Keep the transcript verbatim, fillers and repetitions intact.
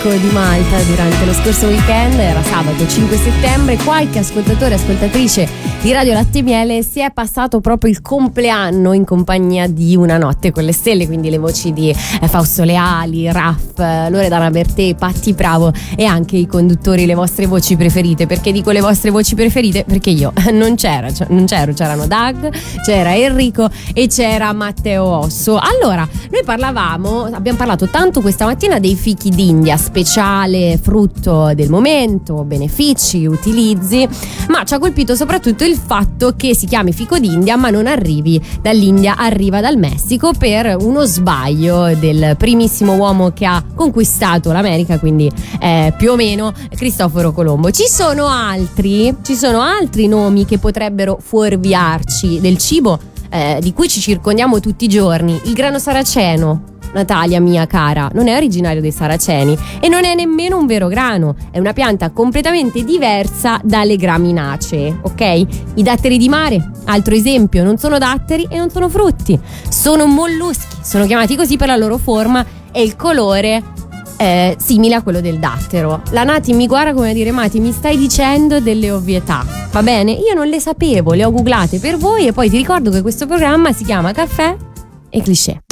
di Malta durante lo scorso weekend, era sabato cinque settembre. Qualche ascoltatore e ascoltatrice di Radio Latte e Miele si è passato proprio il compleanno in compagnia di Una notte con le stelle, quindi le voci di eh, Fausto Leali, Raff, Loredana Bertè, Patti Bravo e anche i conduttori, le vostre voci preferite. Perché dico le vostre voci preferite? Perché io non c'era, cioè, non c'ero, c'erano Doug, c'era Enrico e c'era Matteo Osso. Allora, noi parlavamo, abbiamo parlato tanto questa mattina dei fichi d'India, speciale, frutto del momento, benefici, utilizzi, ma ci ha colpito soprattutto il fatto che si chiami fico d'India ma non arrivi dall'India, arriva dal Messico per uno sbaglio del primissimo uomo che ha conquistato l'America, quindi eh, più o meno Cristoforo Colombo. Ci sono altri, ci sono altri nomi che potrebbero fuorviarci del cibo eh, di cui ci circondiamo tutti i giorni. Il grano saraceno, Natalia mia cara, non è originario dei Saraceni e non è nemmeno un vero grano, è una pianta completamente diversa dalle graminacee, ok? I datteri di mare, altro esempio, non sono datteri e non sono frutti, sono molluschi, sono chiamati così per la loro forma e il colore eh, simile a quello del dattero. La Nati mi guarda come a dire: Mati, mi stai dicendo delle ovvietà, va bene? Io non le sapevo, le ho googlate per voi e poi ti ricordo che questo programma si chiama Caffè e Cliché.